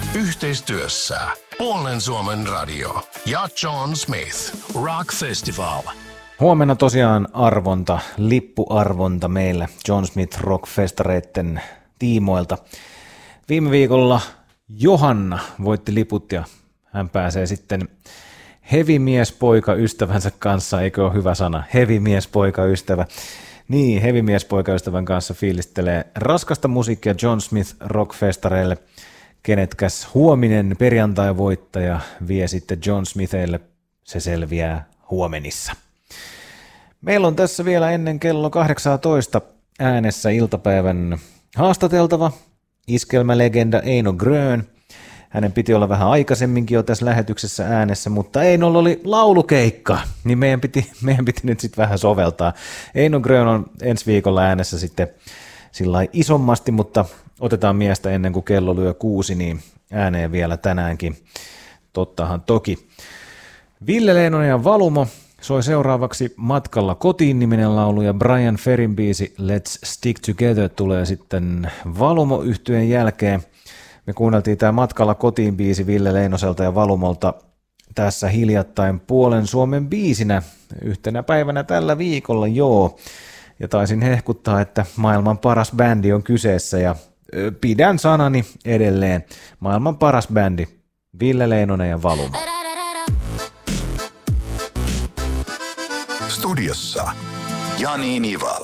Yhteistyössä Puolen Suomen radio ja John Smith Rock Festival. Huomenna tosiaan lippuarvonta meillä John Smith Rock-festareitten tiimoilta. Viime viikolla Johanna voitti liput ja hän pääsee sitten heavy-miespoika-ystävänsä kanssa, eikö ole hyvä sana, heavy-miespoika-ystävä. Niin, heavy-miespoika-ystävän kanssa fiilistelee raskasta musiikkia John Smith Rock-festareille, kenetkäs huominen perjantai-voittaja vie sitten John Smithille, se selviää huomenissa. Meillä on tässä vielä ennen kello 18 äänessä iltapäivän haastateltava, iskelmälegenda Eino Grön. Hänen piti olla vähän aikaisemminkin jo tässä lähetyksessä äänessä, mutta Einolla oli laulukeikka, niin meidän piti nyt sitten vähän soveltaa. Eino Grön on ensi viikolla äänessä sitten sillä isommasti, mutta otetaan miestä ennen kuin kello lyö 6, niin ääneen vielä tänäänkin. Tottahan toki. Ville Leinonen ja Valumo soi seuraavaksi Matkalla kotiin-niminen laulu ja Brian Ferryn biisi Let's Stick Together tulee sitten Valumo-yhtyeen jälkeen. Me kuunneltiin tämä Matkalla kotiin biisi Ville Leinoselta ja Valumolta tässä hiljattain Puolen Suomen biisinä yhtenä päivänä tällä viikolla, joo. Ja taisin hehkuttaa, että maailman paras bändi on kyseessä ja pidän sanani edelleen. Maailman paras bändi, Ville Leinonen ja Valumo. Studiossa Jani Niva.